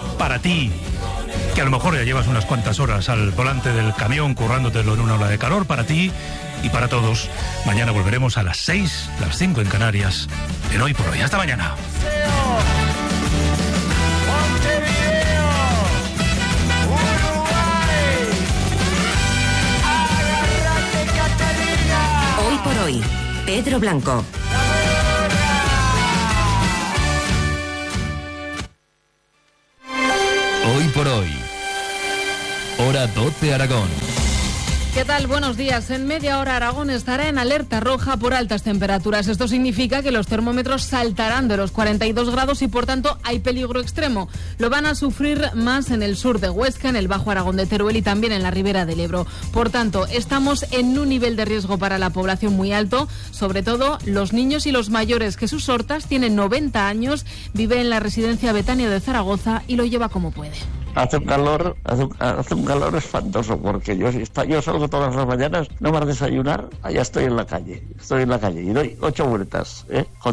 para ti, que a lo mejor ya llevas unas cuantas horas al volante del camión currándotelo en una ola de calor, para ti y para todos. Mañana volveremos a las 6, las 5 en Canarias, en Hoy por Hoy. Hasta mañana. Hoy por Hoy, Pedro Blanco. Hoy por Hoy, hora 12 Aragón. ¿Qué tal? Buenos días. En media hora Aragón estará en alerta roja por altas temperaturas. Esto significa que los termómetros saltarán de los 42 grados y por tanto hay peligro extremo. Lo van a sufrir más en el sur de Huesca, en el Bajo Aragón de Teruel y también en la Ribera del Ebro. Por tanto, estamos en un nivel de riesgo para la población muy alto, sobre todo los niños y los mayores. Jesús Hortas tiene 90 años, vive en la residencia Betania de Zaragoza y lo lleva como puede. Hace un calor espantoso, porque yo salgo todas las mañanas, no más desayunar, allá estoy en la calle y doy 8 vueltas,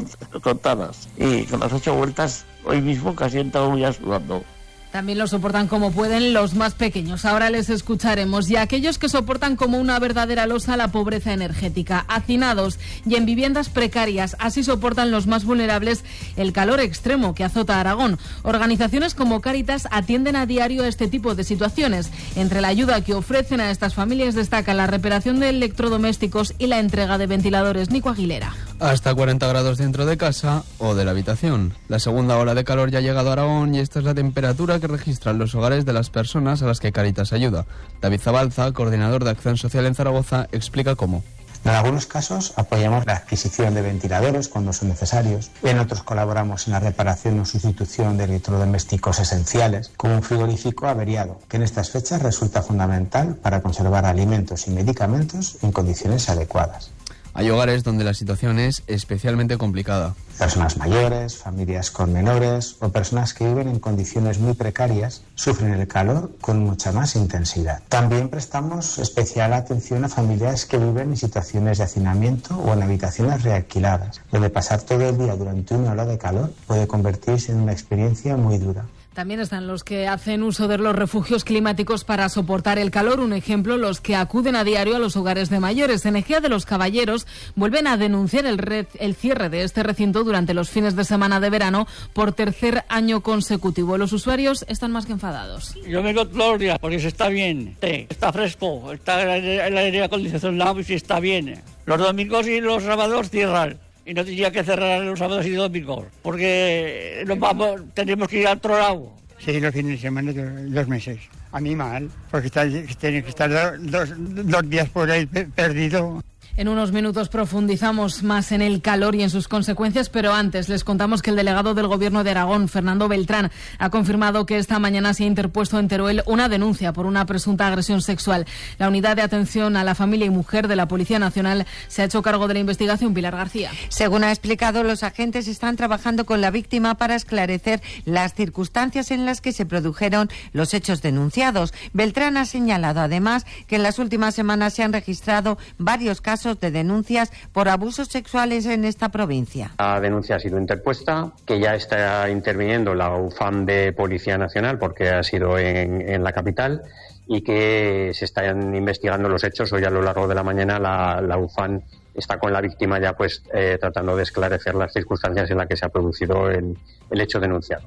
contadas, y con las 8 vueltas hoy mismo casi he entrado ya sudando. También lo soportan como pueden los más pequeños. Ahora les escucharemos. Y aquellos que soportan como una verdadera losa la pobreza energética, hacinados y en viviendas precarias. Así soportan los más vulnerables el calor extremo que azota a Aragón. Organizaciones como Cáritas atienden a diario a este tipo de situaciones. Entre la ayuda que ofrecen a estas familias destaca la reparación de electrodomésticos y la entrega de ventiladores. Nico Aguilera. Hasta 40 grados dentro de casa o de la habitación. La segunda ola de calor ya ha llegado a Aragón y esta es la temperatura que registran los hogares de las personas a las que Cáritas ayuda. David Zabalza, coordinador de Acción Social en Zaragoza, explica cómo. En algunos casos apoyamos la adquisición de ventiladores cuando son necesarios. En otros colaboramos en la reparación o sustitución de electrodomésticos esenciales, como un frigorífico averiado, que en estas fechas resulta fundamental para conservar alimentos y medicamentos en condiciones adecuadas. Hay hogares donde la situación es especialmente complicada. Personas mayores, familias con menores o personas que viven en condiciones muy precarias sufren el calor con mucha más intensidad. También prestamos especial atención a familias que viven en situaciones de hacinamiento o en habitaciones realquiladas, donde pasar todo el día durante una ola de calor puede convertirse en una experiencia muy dura. También están los que hacen uso de los refugios climáticos para soportar el calor. Un ejemplo, los que acuden a diario a los hogares de mayores. En Ejea de los Caballeros vuelven a denunciar el cierre de este recinto durante los fines de semana de verano por tercer año consecutivo. Los usuarios están más que enfadados. Yo vengo todos los días porque se está bien, está fresco, está el aire acondicionado y si está bien. Los domingos y los sábados cierran. Y no tendría que cerrar los sábados y domingos, porque tenemos que ir a otro lado. Sí, los fines de semana, 2 meses. A mí mal, porque tiene que estar dos días por ahí perdido. En unos minutos profundizamos más en el calor y en sus consecuencias, pero antes les contamos que el delegado del Gobierno de Aragón, Fernando Beltrán, ha confirmado que esta mañana se ha interpuesto en Teruel una denuncia por una presunta agresión sexual. La Unidad de Atención a la Familia y Mujer de la Policía Nacional se ha hecho cargo de la investigación. Pilar García. Según ha explicado, los agentes están trabajando con la víctima para esclarecer las circunstancias en las que se produjeron los hechos denunciados. Beltrán ha señalado además que en las últimas semanas se han registrado varios casos de denuncias por abusos sexuales en esta provincia. La denuncia ha sido interpuesta, que ya está interviniendo la UFAM de Policía Nacional porque ha sido en la capital y que se están investigando los hechos. Hoy a lo largo de la mañana la UFAM está con la víctima ya tratando de esclarecer las circunstancias en las que se ha producido el hecho denunciado.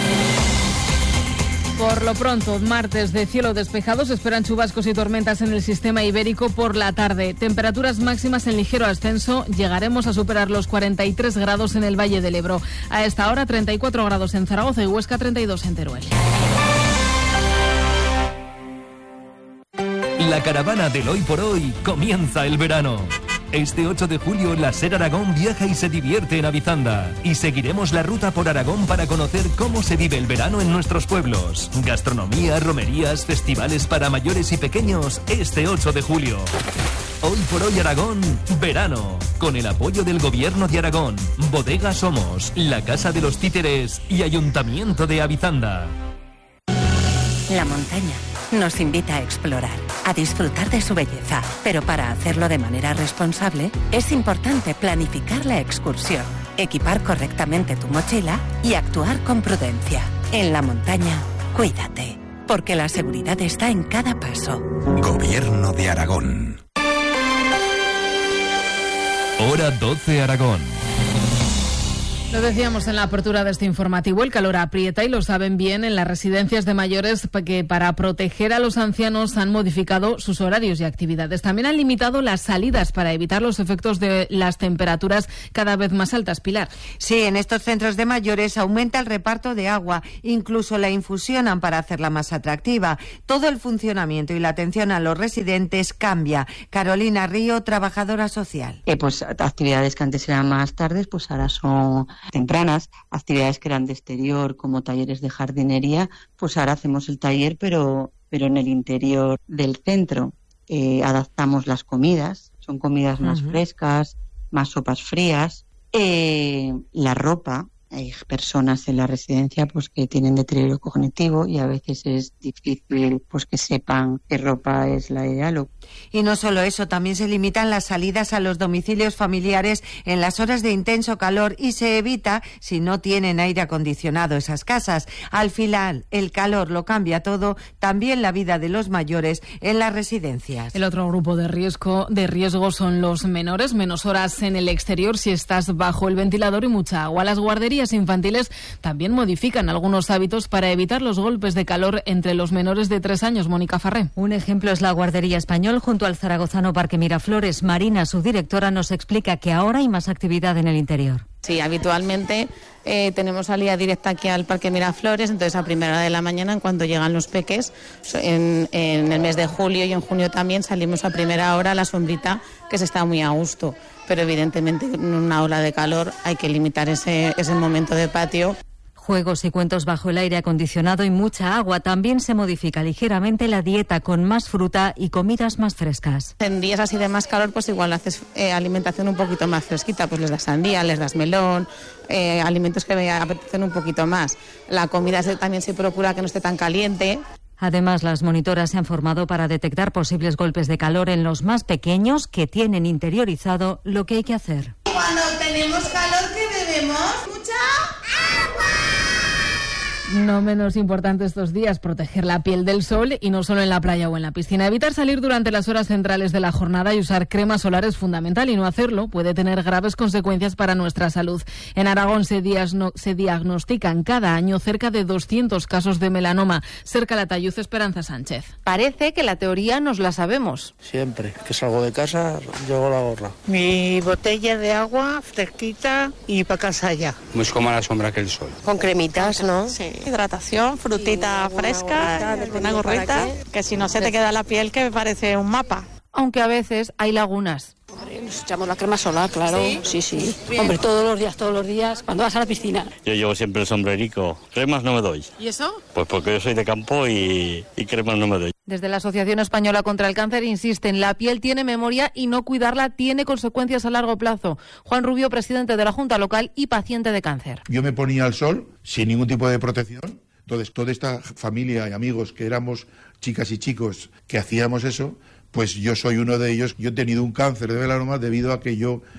Por lo pronto, martes de cielo despejado, se esperan chubascos y tormentas en el sistema ibérico por la tarde. Temperaturas máximas en ligero ascenso, llegaremos a superar los 43 grados en el Valle del Ebro. A esta hora 34 grados en Zaragoza y Huesca, 32 en Teruel. La caravana del Hoy por Hoy comienza el verano. Este 8 de julio, la SER Aragón viaja y se divierte en Avizanda. Y seguiremos la ruta por Aragón para conocer cómo se vive el verano en nuestros pueblos. Gastronomía, romerías, festivales para mayores y pequeños este 8 de julio. Hoy por Hoy Aragón, verano. Con el apoyo del Gobierno de Aragón, Bodega Somos, la Casa de los Títeres y Ayuntamiento de Avizanda. La montaña nos invita a explorar, a disfrutar de su belleza, pero para hacerlo de manera responsable es importante planificar la excursión, equipar correctamente tu mochila y actuar con prudencia. En la montaña Cuídate, porque la seguridad está en cada paso. Gobierno de Aragón. Hora 12 Aragón. Lo decíamos en la apertura de este informativo, el calor aprieta y lo saben bien en las residencias de mayores que para proteger a los ancianos han modificado sus horarios y actividades. También han limitado las salidas para evitar los efectos de las temperaturas cada vez más altas. Pilar. Sí, en estos centros de mayores aumenta el reparto de agua, incluso la infusionan para hacerla más atractiva. Todo el funcionamiento y la atención a los residentes cambia. Carolina Río, trabajadora social. Pues actividades que antes eran más tardes, pues ahora son tempranas, actividades que eran de exterior como talleres de jardinería, pues ahora hacemos el taller pero en el interior del centro. Adaptamos las comidas, son comidas más frescas, más sopas frías. La ropa, hay personas en la residencia pues que tienen deterioro cognitivo y a veces es difícil pues que sepan qué ropa es la ideal. Y no solo eso, también se limitan las salidas a los domicilios familiares en las horas de intenso calor y se evita si no tienen aire acondicionado esas casas. Al final, el calor lo cambia todo, también la vida de los mayores en las residencias. El otro grupo de riesgo son los menores, menos horas en el exterior si estás bajo el ventilador y mucha agua. Las guarderías infantiles también modifican algunos hábitos para evitar los golpes de calor entre los menores de 3 años. Mónica Farré. Un ejemplo es la guardería Español junto al zaragozano Parque Miraflores. Marina, su directora, nos explica que ahora hay más actividad en el interior. Sí, habitualmente tenemos salida directa aquí al Parque Miraflores, entonces a primera hora de la mañana, en cuanto llegan los peques, en el mes de julio y en junio también salimos a primera hora a la sombrita, que se está muy a gusto, pero evidentemente en una ola de calor hay que limitar ese momento de patio. Juegos y cuentos bajo el aire acondicionado y mucha agua. También se modifica ligeramente la dieta con más fruta y comidas más frescas. En días así de más calor, pues igual haces alimentación un poquito más fresquita, pues les das sandía, les das melón, alimentos que apetecen un poquito más. La comida también se procura que no esté tan caliente. Además, las monitoras se han formado para detectar posibles golpes de calor en los más pequeños que tienen interiorizado lo que hay que hacer. Cuando tenemos calor, ¿qué bebemos? Mucha agua. No menos importante estos días, proteger la piel del sol y no solo en la playa o en la piscina. Evitar salir durante las horas centrales de la jornada y usar crema solar es fundamental y no hacerlo puede tener graves consecuencias para nuestra salud. En Aragón se diagnostican cada año cerca de 200 casos de melanoma. Cerca la Talluz, Esperanza Sánchez. Parece que la teoría nos la sabemos. Siempre que salgo de casa llevo la gorra. Mi botella de agua fresquita y para casa ya. Muy como a la sombra que el sol. Con cremitas, ¿no? Sí. Hidratación, frutita fresca, una gorrita, que si no se te queda la piel que parece un mapa. Aunque a veces hay lagunas. Nos echamos la crema solar, claro. Sí. Bien. Hombre, todos los días, cuando vas a la piscina. Yo llevo siempre el sombrerico. Cremas no me doy. ¿Y eso? Pues porque yo soy de campo y cremas no me doy. Desde la Asociación Española contra el Cáncer insisten, la piel tiene memoria y no cuidarla tiene consecuencias a largo plazo. Juan Rubio, presidente de la Junta Local y paciente de cáncer. Yo me ponía al sol sin ningún tipo de protección. Entonces, toda esta familia y amigos que éramos chicas y chicos que hacíamos eso, pues yo soy uno de ellos. Yo he tenido un cáncer de melanoma debido a que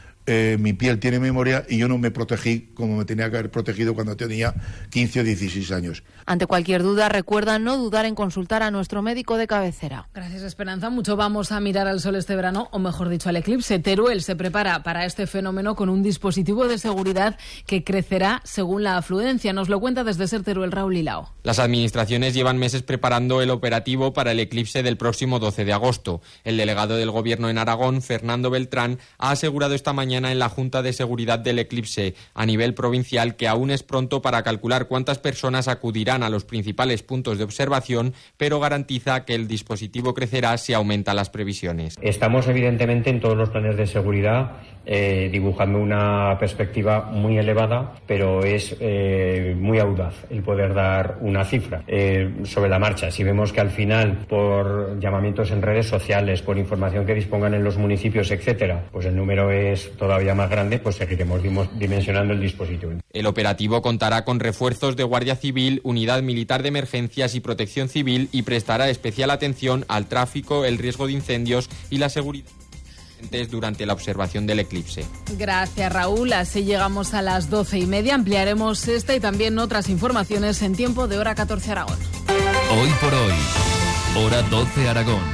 mi piel tiene memoria y yo no me protegí como me tenía que haber protegido cuando tenía 15 o 16 años. Ante cualquier duda, recuerda no dudar en consultar a nuestro médico de cabecera. Gracias, Esperanza. Mucho vamos a mirar al sol este verano, o mejor dicho, al eclipse. Teruel se prepara para este fenómeno con un dispositivo de seguridad que crecerá según la afluencia. Nos lo cuenta desde Ser Teruel Raúl Lilao. Las administraciones llevan meses preparando el operativo para el eclipse del próximo 12 de agosto. El delegado del Gobierno en Aragón, Fernando Beltrán, ha asegurado esta mañana en la Junta de Seguridad del Eclipse a nivel provincial que aún es pronto para calcular cuántas personas acudirán a los principales puntos de observación, pero garantiza que el dispositivo crecerá si aumentan las previsiones. Estamos evidentemente en todos los planes de seguridad dibujando una perspectiva muy elevada, pero es muy audaz el poder dar una cifra sobre la marcha. Si vemos que al final, por llamamientos en redes sociales, por información que dispongan en los municipios, etcétera, pues el número es todavía más grande, pues seguiremos dimensionando el dispositivo. El operativo contará con refuerzos de Guardia Civil, Unidad Militar de Emergencias y Protección Civil y prestará especial atención al tráfico, el riesgo de incendios y la seguridad durante la observación del eclipse. Gracias, Raúl. Así llegamos a las 12:30. Ampliaremos esta y también otras informaciones en Tiempo de Hora 14 Aragón. Hoy por hoy, hora 12 Aragón.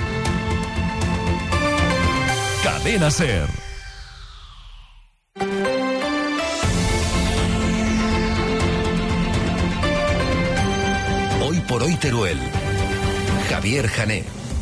Cadena SER. Hoy por hoy Teruel. Javier Jané.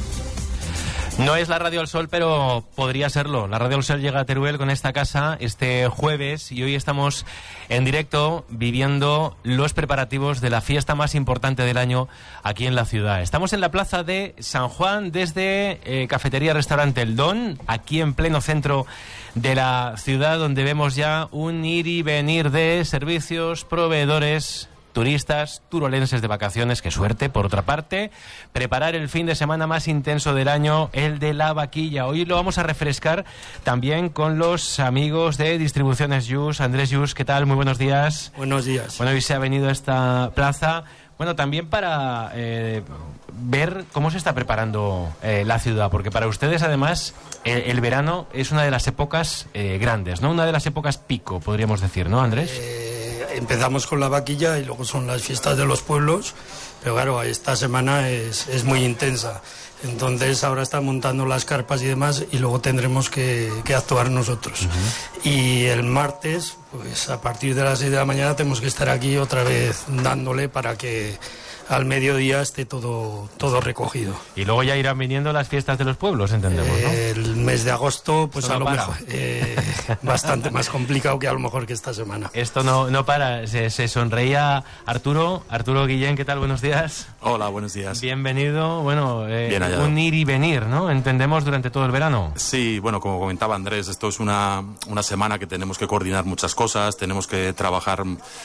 No es la Radio El Sol, pero podría serlo. La Radio El Sol llega a Teruel con esta casa este jueves y hoy estamos en directo viviendo los preparativos de la fiesta más importante del año aquí en la ciudad. Estamos en la plaza de San Juan desde Cafetería Restaurante El Don, aquí en pleno centro de la ciudad, donde vemos ya un ir y venir de servicios, proveedores, turistas, turolenses de vacaciones. Qué suerte, por otra parte, preparar el fin de semana más intenso del año, el de la vaquilla. Hoy lo vamos a refrescar también con los amigos de Distribuciones Yus. Andrés Yus, ¿qué tal? Muy buenos días. Buenos días. Bueno, hoy se ha venido a esta plaza, bueno, también para ver cómo se está preparando la ciudad, porque para ustedes, además, el verano es una de las épocas grandes, ¿no? Una de las épocas pico, podríamos decir, ¿no, Andrés? Empezamos con la vaquilla y luego son las fiestas de los pueblos, pero claro, esta semana es muy intensa. Entonces ahora están montando las carpas y demás y luego tendremos que actuar nosotros. Uh-huh. Y el martes, pues a partir de las 6 de la mañana tenemos que estar aquí otra vez dándole para que al mediodía esté todo recogido. Y luego ya irán viniendo las fiestas de los pueblos, entendemos, ¿no? El mes de agosto, pues a lo mejor bastante más complicado que a lo mejor que esta semana. Esto no para. Se sonreía Arturo Guillén, ¿qué tal? Buenos días. Hola, buenos días. Bienvenido. Bueno, bien hallado. Un ir y venir, ¿no? Entendemos, durante todo el verano. Sí, bueno, como comentaba Andrés, esto es una semana que tenemos que coordinar muchas cosas, tenemos que trabajar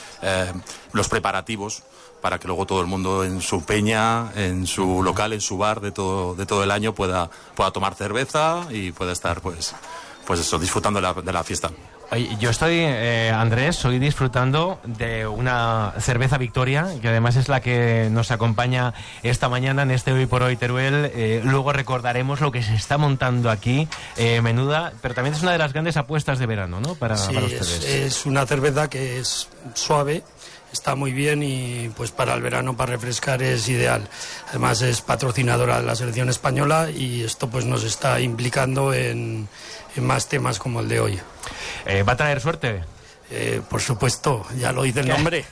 los preparativos para que luego todo el mundo en su peña, en su local, en su bar de todo el año pueda tomar cerveza y pueda estar pues eso, disfrutando de la fiesta. Oye, yo estoy, Andrés, hoy disfrutando de una cerveza Victoria, que además es la que nos acompaña esta mañana en este Hoy por Hoy Teruel. Luego recordaremos lo que se está montando aquí, menuda, pero también es una de las grandes apuestas de verano, ¿no? Para ustedes. Es una cerveza que es suave, está muy bien y pues para el verano, para refrescar, es ideal. Además es patrocinadora de la selección española y esto pues nos está implicando en más temas como el de hoy. ¿Va a traer suerte? Por supuesto, ya lo dice el nombre.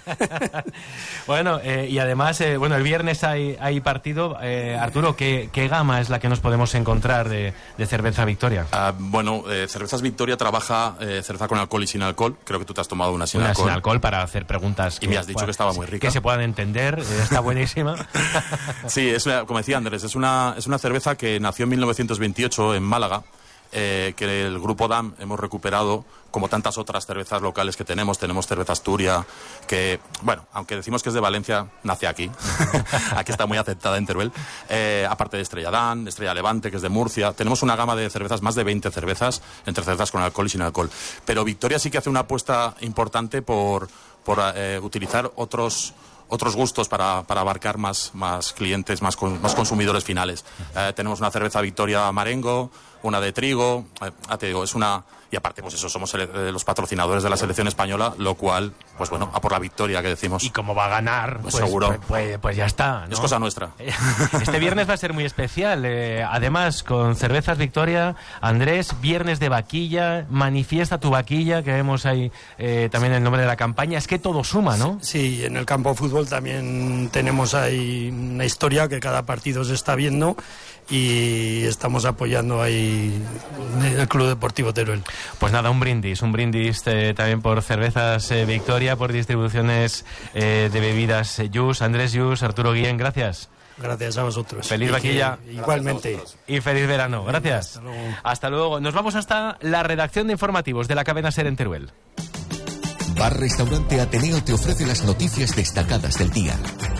Bueno, y además, el viernes hay partido. Arturo, ¿qué gama es la que nos podemos encontrar de cerveza Victoria? Cervezas Victoria trabaja cerveza con alcohol y sin alcohol. Creo que tú te has tomado una sin alcohol. Una sin alcohol para hacer preguntas. Y me has dicho que estaba muy rica. Que se puedan entender, está buenísima. Sí, como decía Andrés, es una cerveza que nació en 1928 en Málaga. Que el Grupo DAM hemos recuperado, como tantas otras cervezas locales que tenemos cerveza Asturia, que, bueno, aunque decimos que es de Valencia, nace aquí. Aquí está muy aceptada en Teruel. Aparte de Estrella Damm, Estrella Levante, que es de Murcia. Tenemos una gama de cervezas, más de 20 cervezas, entre cervezas con alcohol y sin alcohol. Pero Victoria sí que hace una apuesta importante por utilizar otros gustos para abarcar más clientes, más consumidores finales. Tenemos una cerveza Victoria Marengo, una de trigo, te digo, es una... Y aparte, pues eso, somos los patrocinadores de la selección española, lo cual, pues bueno, a por la victoria que decimos. Y como va a ganar, pues seguro. Pues ya está, ¿no? Es cosa nuestra. Este viernes va a ser muy especial. Además, con cervezas Victoria, Andrés, viernes de vaquilla, manifiesta tu vaquilla, que vemos ahí también el nombre de la campaña. Es que todo suma, ¿no? Sí, en el campo de fútbol también tenemos ahí una historia que cada partido se está viendo y estamos apoyando ahí el Club Deportivo Teruel. Pues nada, un brindis también por cervezas Victoria, por Distribuciones de bebidas Yus. Andrés Yus, Arturo Guillén, gracias. Gracias a vosotros. Feliz vaquilla. Igualmente. Y feliz verano. Gracias. Hasta luego. Nos vamos hasta la redacción de informativos de la cadena SER en Teruel. Bar Restaurante Ateneo te ofrece las noticias destacadas del día.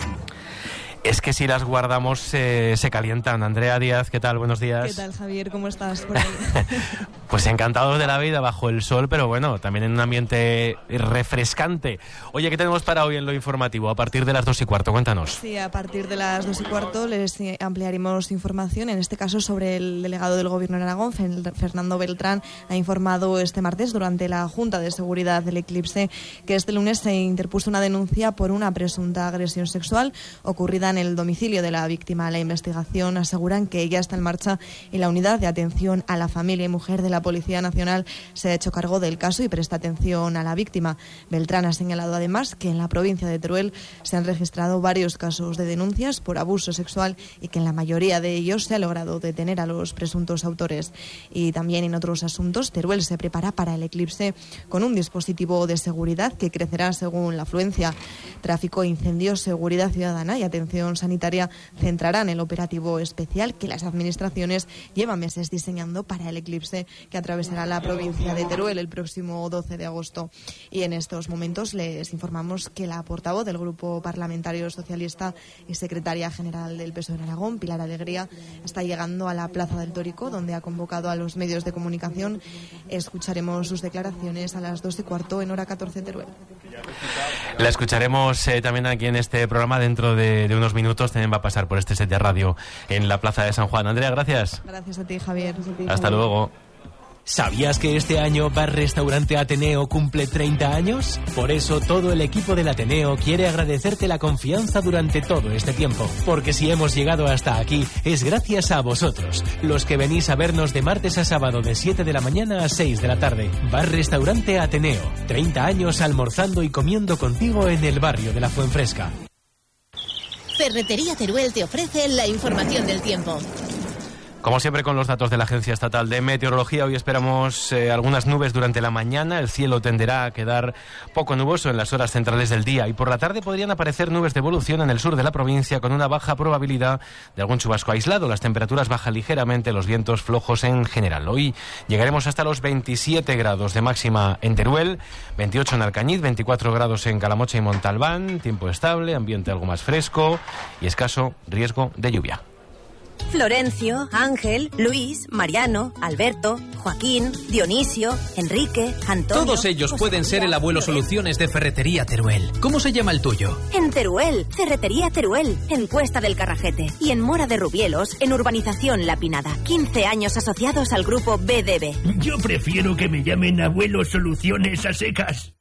Es que si las guardamos se calientan. Andrea Díaz, ¿qué tal? Buenos días. ¿Qué tal, Javier? ¿Cómo estás por ahí? Pues encantados de la vida bajo el sol, pero bueno, también en un ambiente refrescante. Oye, ¿qué tenemos para hoy en lo informativo? A partir de las 2:15, cuéntanos. Sí, a partir de las 2:15 les ampliaremos información, en este caso sobre el delegado del Gobierno en Aragón, Fernando Beltrán, ha informado este martes durante la Junta de Seguridad del Eclipse que este lunes se interpuso una denuncia por una presunta agresión sexual ocurrida visitarán el domicilio de la víctima. La investigación aseguran que ya está en marcha y la unidad de atención a la familia y mujer de la Policía Nacional se ha hecho cargo del caso y presta atención a la víctima. Beltrán ha señalado además que en la provincia de Teruel se han registrado varios casos de denuncias por abuso sexual y que en la mayoría de ellos se ha logrado detener a los presuntos autores. Y también en otros asuntos, Teruel se prepara para el eclipse con un dispositivo de seguridad que crecerá según la afluencia. Tráfico, incendios, seguridad ciudadana y atención sanitaria centrarán el operativo especial que las administraciones llevan meses diseñando para el eclipse que atravesará la provincia de Teruel el próximo 12 de agosto. Y en estos momentos les informamos que la portavoz del Grupo Parlamentario Socialista y secretaria general del PSOE en Aragón, Pilar Alegría, está llegando a la Plaza del Tórico, donde ha convocado a los medios de comunicación. Escucharemos sus declaraciones a las 2:15 en hora 14 Teruel. La escucharemos también aquí en este programa dentro de unos minutos. También va a pasar por este set de radio en la Plaza de San Juan. Andrea, gracias. Gracias a ti, Javier. Hasta luego. ¿Sabías que este año Bar Restaurante Ateneo cumple 30 años? Por eso todo el equipo del Ateneo quiere agradecerte la confianza durante todo este tiempo. Porque si hemos llegado hasta aquí es gracias a vosotros, los que venís a vernos de martes a sábado de 7 de la mañana a 6 de la tarde. Bar Restaurante Ateneo, 30 años almorzando y comiendo contigo en el barrio de la Fuenfresca. Ferretería Teruel te ofrece la información del tiempo. Como siempre, con los datos de la Agencia Estatal de Meteorología, hoy esperamos algunas nubes durante la mañana. El cielo tenderá a quedar poco nuboso en las horas centrales del día y por la tarde podrían aparecer nubes de evolución en el sur de la provincia con una baja probabilidad de algún chubasco aislado. Las temperaturas bajan ligeramente, los vientos flojos en general. Hoy llegaremos hasta los 27 grados de máxima en Teruel, 28 en Alcañiz, 24 grados en Calamocha y Montalbán, tiempo estable, ambiente algo más fresco y escaso riesgo de lluvia. Florencio, Ángel, Luis, Mariano, Alberto, Joaquín, Dionisio, Enrique, Antonio... Todos ellos pueden ser el abuelo Soluciones de Ferretería Teruel. ¿Cómo se llama el tuyo? En Teruel, Ferretería Teruel, en Cuesta del Carrajete y en Mora de Rubielos, en Urbanización La Pinada. 15 años asociados al grupo BDB. Yo prefiero que me llamen abuelo Soluciones a secas.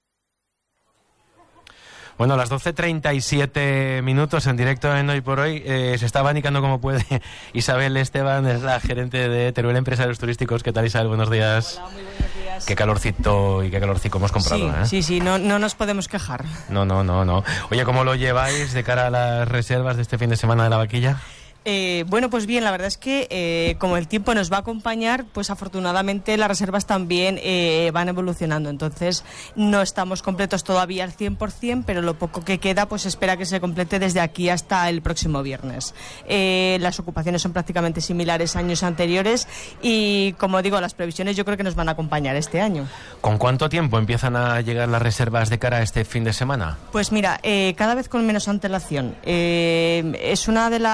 Bueno, a las 12:37 minutos en directo en Hoy por Hoy se está abanicando como puede Isabel Esteban, es la gerente de Teruel Empresarios Turísticos. ¿Qué tal, Isabel? Buenos días. Hola, muy buenos días. Qué calorcito y qué calorcico hemos comprado, Sí, no nos podemos quejar. No. Oye, ¿cómo lo lleváis de cara a las reservas de este fin de semana de la vaquilla? Bueno, pues bien, la verdad es que como el tiempo nos va a acompañar, pues afortunadamente las reservas también van evolucionando. Entonces no estamos completos todavía al 100%, pero lo poco que queda pues espera que se complete desde aquí hasta el próximo viernes. Las ocupaciones son prácticamente similares a años anteriores y, como digo, las previsiones yo creo que nos van a acompañar este año. ¿Con cuánto tiempo empiezan a llegar las reservas de cara a este fin de semana? Pues mira, cada vez con menos antelación. Es una de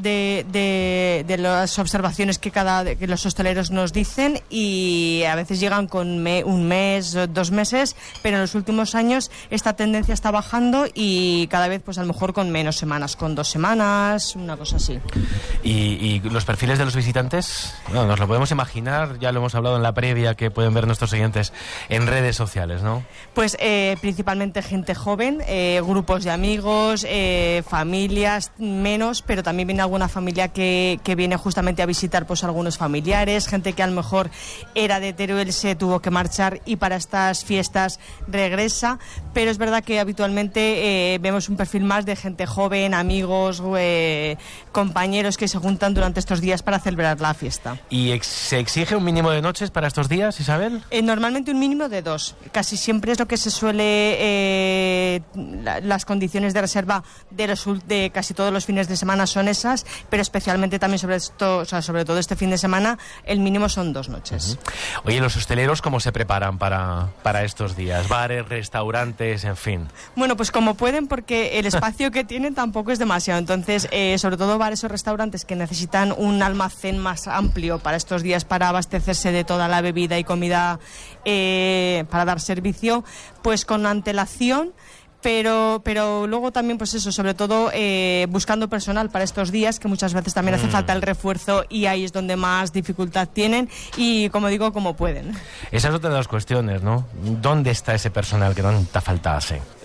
las observaciones que los hosteleros nos dicen, y a veces llegan con un mes, 2 meses, pero en los últimos años esta tendencia está bajando y cada vez pues a lo mejor con menos semanas, con 2 semanas, una cosa así. ¿Y los perfiles de los visitantes? Bueno, nos lo podemos imaginar, ya lo hemos hablado en la previa, que pueden ver nuestros oyentes en redes sociales, ¿no? Pues principalmente gente joven, grupos de amigos, familias menos, pero también viene alguna familia que viene justamente a visitar pues algunos familiares, gente que a lo mejor era de Teruel, se tuvo que marchar y para estas fiestas regresa, pero es verdad que habitualmente vemos un perfil más de gente joven, amigos, compañeros que se juntan durante estos días para celebrar la fiesta. ¿Y se exige un mínimo de noches para estos días, Isabel? Normalmente un mínimo de 2, casi siempre es lo que se suele, las condiciones de reserva de casi todos los fines de semana son esas, pero especialmente también sobre todo este fin de semana, el mínimo son 2 noches. Oye, ¿los hosteleros cómo se preparan para estos días? Bares, restaurantes, en fin. Bueno, pues como pueden, porque el espacio que tienen tampoco es demasiado. Entonces, sobre todo bares o restaurantes que necesitan un almacén más amplio para estos días, para abastecerse de toda la bebida y comida para dar servicio, pues con antelación. Pero luego también, pues eso, sobre todo buscando personal para estos días, que muchas veces también hace falta el refuerzo y ahí es donde más dificultad tienen y, como digo, como pueden. Esa es otra de las cuestiones, ¿no? ¿Dónde está ese personal que tanta falta hace?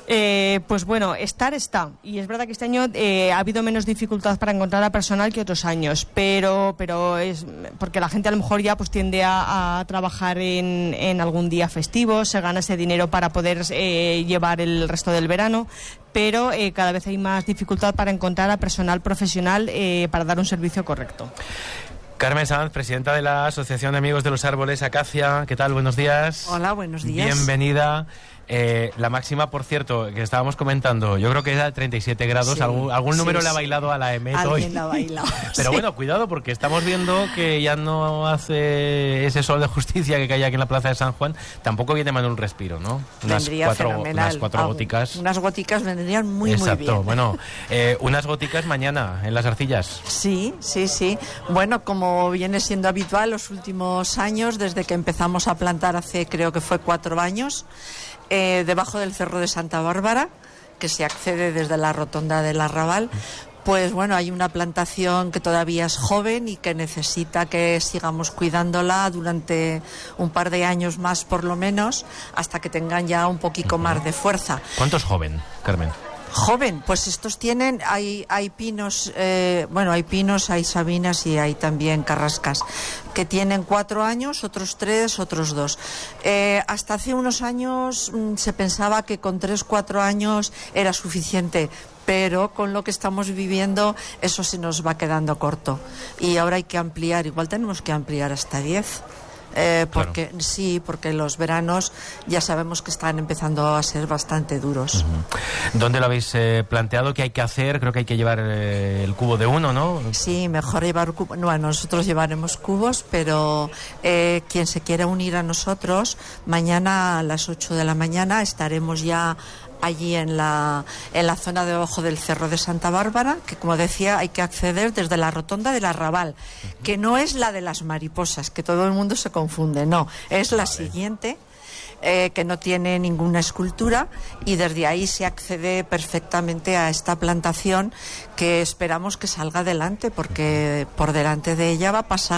Pues bueno, está. Y es verdad que este año ha habido menos dificultad para encontrar a personal que otros años, pero es porque la gente a lo mejor ya pues tiende a trabajar en algún día festivo, se gana ese dinero para poder llevar el resto del verano, pero cada vez hay más dificultad para encontrar a personal profesional para dar un servicio correcto. Carmen Sanz, presidenta de la Asociación de Amigos de los Árboles Acacia. ¿Qué tal? Buenos días. Hola, buenos días. Bienvenida. La máxima, por cierto, que estábamos comentando, yo creo que era 37 grados. Sí, algún número sí, le ha bailado a la EMET hoy. Alguien la ha bailado. Pero sí. bueno, cuidado, porque estamos viendo que ya no hace ese sol de justicia que cae aquí en la Plaza de San Juan. Tampoco viene mal un respiro, ¿no? Vendría fenomenal. Unas 4 góticas. Unas góticas vendrían muy Exacto. muy bien. Bueno, unas góticas mañana en las Arcillas. Sí. Bueno, como viene siendo habitual los últimos años, desde que empezamos a plantar hace, creo que fue 4 años, debajo del Cerro de Santa Bárbara, que se accede desde la rotonda del Arrabal, pues bueno, hay una plantación que todavía es joven y que necesita que sigamos cuidándola durante un par de años más por lo menos, hasta que tengan ya un poquito más de fuerza. ¿Cuánto es joven, Carmen? Joven, pues estos tienen, hay pinos, hay pinos, hay sabinas y hay también carrascas, que tienen 4 años, otros 3, otros 2. Hasta hace unos años se pensaba que con 3-4 años era suficiente, pero con lo que estamos viviendo eso se nos va quedando corto. Y ahora hay que ampliar, igual tenemos que ampliar hasta 10. Porque claro. Sí, porque los veranos ya sabemos que están empezando a ser bastante duros. ¿Dónde lo habéis planteado? ¿Qué hay que hacer? Creo que hay que llevar el cubo de 1, ¿no? Sí, mejor llevar cubo. No, nosotros llevaremos cubos, pero quien se quiera unir a nosotros, mañana a las 8 de la mañana estaremos ya allí en la zona debajo del Cerro de Santa Bárbara, que como decía hay que acceder desde la rotonda del Arrabal, que no es la de las mariposas, que todo el mundo se confunde, no, es la siguiente, que no tiene ninguna escultura, y desde ahí se accede perfectamente a esta plantación que esperamos que salga adelante, porque por delante de ella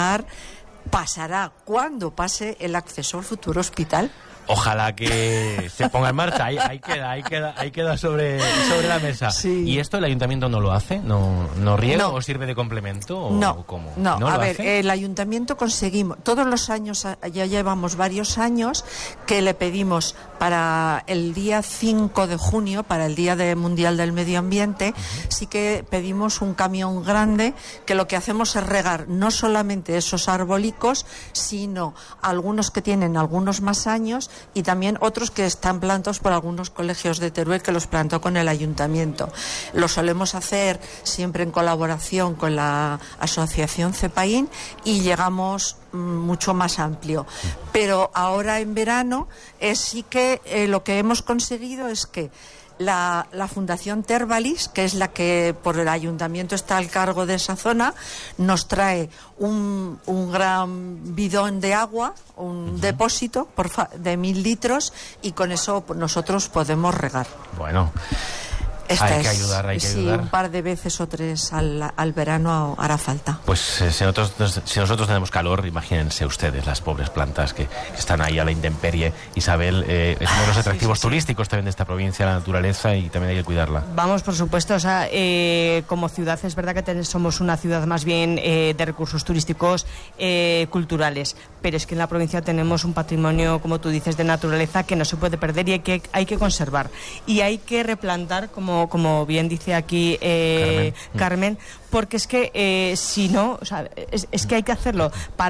pasará cuando pase el acceso al futuro hospital. Ojalá que se ponga en marcha. Ahí queda sobre la mesa. Sí. ¿Y esto el ayuntamiento no lo hace? ¿No riega o sirve de complemento? ¿O no, cómo? no. ¿No a lo ver, hace? el ayuntamiento conseguimos, todos los años, ya llevamos varios años, que le pedimos para el día 5 de junio, para el Día Mundial del Medio Ambiente, sí que pedimos un camión grande, que lo que hacemos es regar no solamente esos arbolicos, sino algunos que tienen algunos más años, y también otros que están plantados por algunos colegios de Teruel que los plantó con el ayuntamiento. Lo solemos hacer siempre en colaboración con la asociación CEPAIN y llegamos mucho más amplio. Pero ahora en verano sí que lo que hemos conseguido es que la Fundación Tervalis, que es la que por el ayuntamiento está al cargo de esa zona, nos trae un gran bidón de agua, un depósito de 1000 litros, y con eso nosotros podemos regar. Bueno, hay que ayudar. Sí, un par de veces o 3 al verano hará falta. Pues si nosotros tenemos calor, imagínense ustedes las pobres plantas que están ahí a la intemperie. Isabel, es uno de los atractivos turísticos también de esta provincia, la naturaleza, y también hay que cuidarla. Vamos, por supuesto, como ciudad es verdad que somos una ciudad más bien de recursos turísticos culturales, pero es que en la provincia tenemos un patrimonio, como tú dices, de naturaleza que no se puede perder y hay que conservar. Y hay que replantar, como bien dice aquí Carmen, porque es que si no, es que hay que hacerlo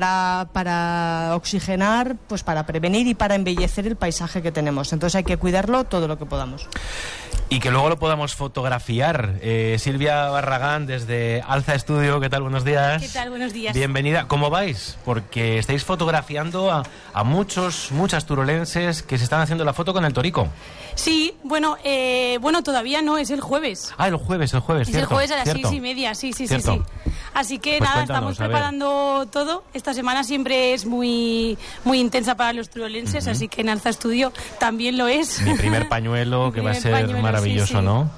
para oxigenar, pues para prevenir y para embellecer el paisaje que tenemos. Entonces hay que cuidarlo todo lo que podamos. Y que luego lo podamos fotografiar. Silvia Barragán, desde Alza Estudio, ¿qué tal? Buenos días. ¿Qué tal? Buenos días. Bienvenida. ¿Cómo vais? Porque estáis fotografiando a muchas turolenses que se están haciendo la foto con el torico. Sí, bueno, todavía no, es el jueves. Ah, el jueves, es cierto. El jueves a las cierto. 6:30, sí. Así que pues nada, estamos preparando todo. Esta semana siempre es muy intensa para los turolenses, así que en Alza Estudio también lo es. Mi primer pañuelo, que va a ser maravilloso, sí. ¿no?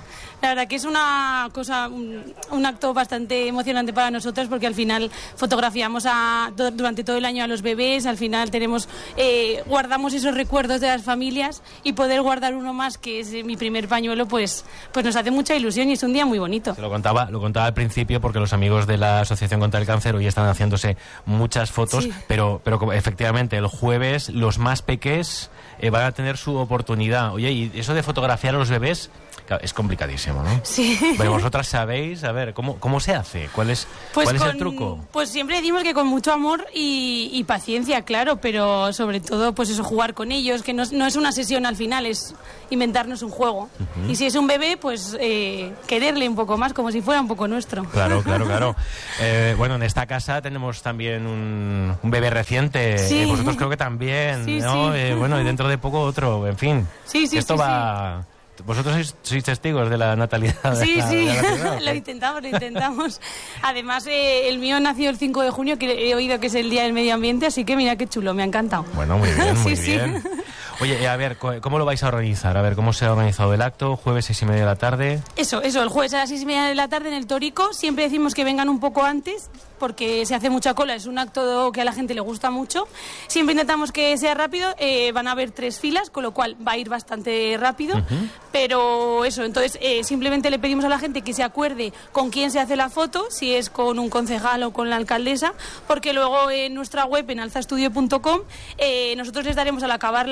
La verdad que es una cosa, un acto bastante emocionante para nosotros, porque al final fotografiamos durante todo el año a los bebés, al final guardamos esos recuerdos de las familias, y poder guardar uno más, que es mi primer pañuelo, pues nos hace mucha ilusión y es un día muy bonito. Lo contaba al principio, porque los amigos de la Asociación contra el Cáncer hoy están haciéndose muchas fotos, sí. pero efectivamente el jueves los más pequeños van a tener su oportunidad. Oye, y eso de fotografiar a los bebés, claro, es complicadísimo, ¿no? Sí. Pero vosotras sabéis, a ver, ¿cómo se hace? ¿Cuál es el truco? Pues siempre decimos que con mucho amor y paciencia, claro, pero sobre todo, pues eso, jugar con ellos, que no es una sesión al final, es inventarnos un juego. Uh-huh. Y si es un bebé, pues quererle un poco más, como si fuera un poco nuestro. Claro. Bueno, en esta casa tenemos también un bebé reciente. Sí. Vosotros creo que también, sí, ¿no? Sí. Bueno, y dentro de poco otro, en fin. Sí. Esto va... Sí. ¿Vosotros sois testigos de la natalidad? Sí, de la ciudad, lo intentamos. Además, el mío nació el 5 de junio, que he oído que es el Día del Medio Ambiente, así que mira qué chulo, me ha encantado. Bueno, muy bien, muy sí. bien. Oye, a ver, ¿cómo lo vais a organizar? A ver, ¿cómo se ha organizado el acto? ¿Jueves 6:30 de la tarde? Eso, el jueves a las 6:30 de la tarde en el Tórico. Siempre decimos que vengan un poco antes, porque se hace mucha cola, es un acto que a la gente le gusta mucho. Siempre intentamos que sea rápido, van a haber 3 filas, con lo cual va a ir bastante rápido. Uh-huh. Pero eso, entonces simplemente le pedimos a la gente que se acuerde con quién se hace la foto, si es con un concejal o con la alcaldesa, porque luego en nuestra web, en alzaestudio.com, nosotros les daremos al acabar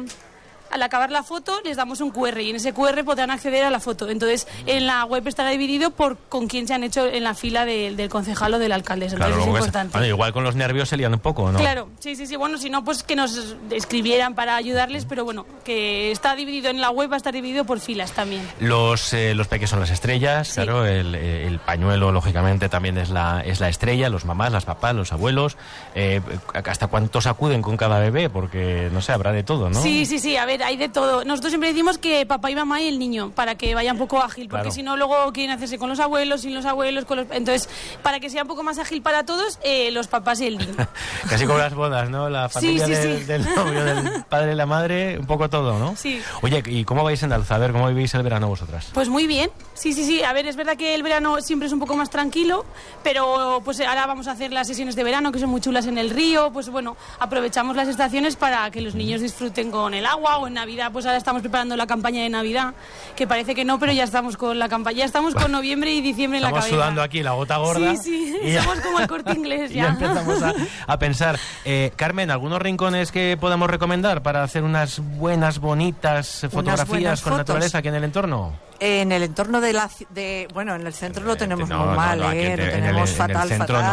la foto, les damos un QR, y en ese QR podrán acceder a la foto. Entonces, en la web estará dividido por con quién se han hecho en la fila del concejal o del alcalde. Entonces, claro, es importante. Bueno, igual con los nervios se lían un poco, ¿no? Claro, sí. Bueno, si no, pues que nos escribieran para ayudarles, pero bueno, que está dividido en la web, va a estar dividido por filas también. Los peques son las estrellas, sí. Claro, el pañuelo, lógicamente, también es la estrella, los mamás, las papás, los abuelos. ¿Hasta cuántos acuden con cada bebé? Porque, no sé, habrá de todo, ¿no? Sí, a ver, hay de todo. Nosotros siempre decimos que papá y mamá y el niño, para que vaya un poco ágil, porque si no luego quieren hacerse con los abuelos, sin los abuelos, entonces, para que sea un poco más ágil para todos, los papás y el niño. Casi como las bodas, ¿no? La familia del novio, del padre y la madre, un poco todo, ¿no? Sí. Oye, ¿y cómo vais en Alza? A ver, ¿cómo vivís el verano vosotras? Pues muy bien. Sí. A ver, es verdad que el verano siempre es un poco más tranquilo, pero pues ahora vamos a hacer las sesiones de verano, que son muy chulas en el río. Pues bueno, aprovechamos las estaciones para que los niños disfruten con el agua, o en Navidad, pues ahora estamos preparando la campaña de Navidad, que parece que no, pero ya estamos con la campaña, ya estamos con noviembre y diciembre en la cabeza. Estamos sudando aquí la gota gorda. Sí, somos como el Corte Inglés ya. Ya empezamos a pensar. Carmen, ¿algunos rincones que podamos recomendar para hacer unas buenas, bonitas fotografías con naturaleza aquí en el entorno? En el entorno en el centro lo tenemos muy mal, lo tenemos fatal.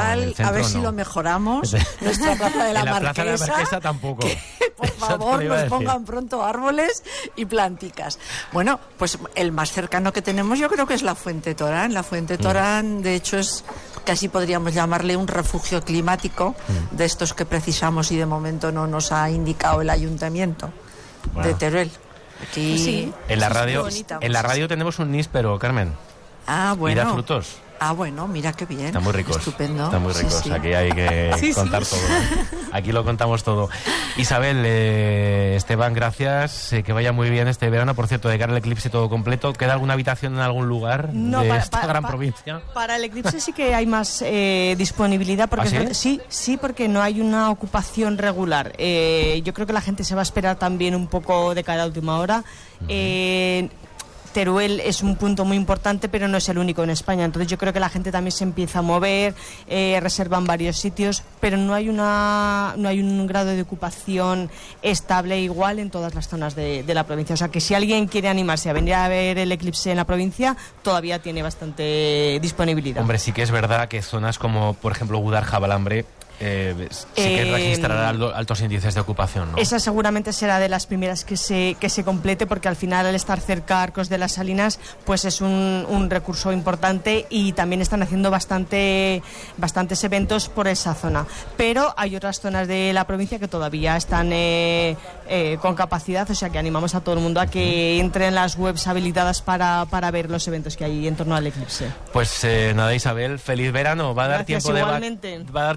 A ver si lo mejoramos. Nuestra plaza de la Marquesa. En la plaza de la Marquesa tampoco. Por favor, nos pongan pronto árboles y planticas. Bueno, pues el más cercano que tenemos yo creo que es la Fuente Torán. La Fuente Torán, de hecho, es casi podríamos llamarle un refugio climático de estos que precisamos y de momento no nos ha indicado el ayuntamiento de Teruel. Aquí sí. En la radio tenemos un níspero, Carmen. Bueno. Y da frutos. Bueno, mira qué bien. Están muy ricos. Estupendo. Están muy ricos. Sí. Aquí hay que contar todo. Aquí lo contamos todo. Isabel, Esteban, gracias. Que vaya muy bien este verano. Por cierto, de cara al eclipse todo completo. ¿Queda alguna habitación en algún lugar de esta gran provincia? Para el eclipse sí que hay más disponibilidad. Porque sí, porque no hay una ocupación regular. Yo creo que la gente se va a esperar también un poco de cara a última hora. Teruel es un punto muy importante, pero no es el único en España. Entonces yo creo que la gente también se empieza a mover, reservan varios sitios, pero no hay un grado de ocupación estable igual en todas las zonas de la provincia. O sea que si alguien quiere animarse a venir a ver el eclipse en la provincia, todavía tiene bastante disponibilidad. Hombre, sí que es verdad que zonas como, por ejemplo, Gudar-Jabalambre, sí que registrará altos índices de ocupación, ¿no? Esa seguramente será de las primeras que se complete, porque al final, al estar cerca Arcos de las Salinas, pues es un recurso importante, y también están haciendo bastantes eventos por esa zona. Pero hay otras zonas de la provincia que todavía están con capacidad, o sea que animamos a todo el mundo a que entre en las webs habilitadas para ver los eventos que hay en torno al eclipse. Pues nada, Isabel, feliz verano. Va a dar tiempo de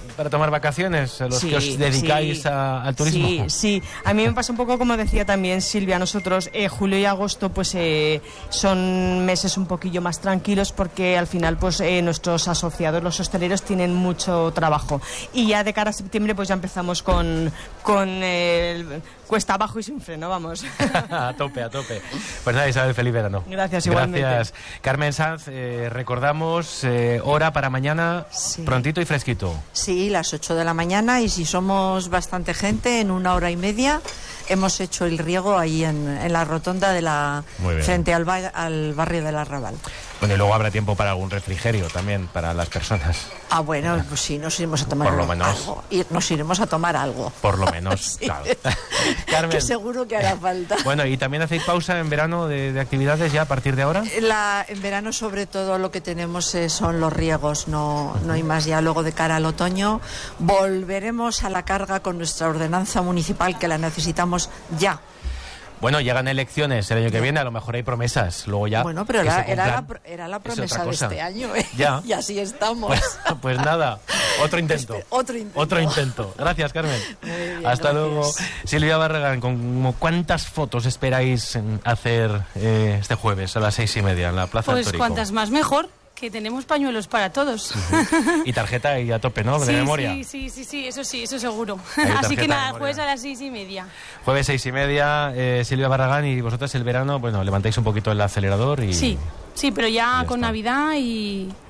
para tomar vacaciones, los que os dedicáis al turismo? Sí. A mí me pasa un poco como decía también Silvia, nosotros julio y agosto pues son meses un poquillo más tranquilos porque al final pues nuestros asociados, los hosteleros, tienen mucho trabajo. Y ya de cara a septiembre pues ya empezamos con el cuesta abajo y sin freno, vamos. A tope. Pues nada, Isabel, feliz verano. Gracias, igualmente. Gracias. Carmen Sanz, recordamos hora para mañana, prontito y fresquito. Sí, las 8 de la mañana, y si somos bastante gente, en 1 hora y media hemos hecho el riego ahí en la rotonda de frente al barrio del Arrabal. Bueno, y luego habrá tiempo para algún refrigerio también para las personas. Bueno, pues sí, nos iremos a tomar algo. Nos iremos a tomar algo. Por lo menos, sí. Claro. Carmen. Que seguro que hará falta. Bueno, ¿y también hacéis pausa en verano de actividades ya a partir de ahora? En verano, sobre todo, lo que tenemos son los riegos, no hay más ya. Luego, de cara al otoño, volveremos a la carga con nuestra ordenanza municipal, que la necesitamos ya. Bueno, llegan elecciones el año que viene, a lo mejor hay promesas, luego ya... Bueno, pero era la promesa de este año, Ya. Y así estamos. Pues nada, otro intento. Otro intento. Gracias, Carmen. Bien, Hasta gracias. Luego. Silvia Barragán, ¿cuántas fotos esperáis hacer este jueves a las 6:30 en la Plaza del Pues Tórico? cuantas más mejor, que tenemos pañuelos para todos. Y tarjeta y a tope, ¿no? De memoria. Sí, eso seguro. Hay Así que nada, memoria. jueves a las 6:30. Jueves 6:30, Silvia Barragán, y vosotros el verano, bueno, levantáis un poquito el acelerador y... Sí, pero ya con Navidad y